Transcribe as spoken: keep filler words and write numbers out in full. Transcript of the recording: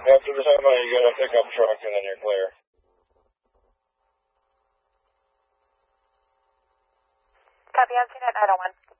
After the semi, you got a pickup truck and then you're clear. Copy, I've seen it, nine oh one.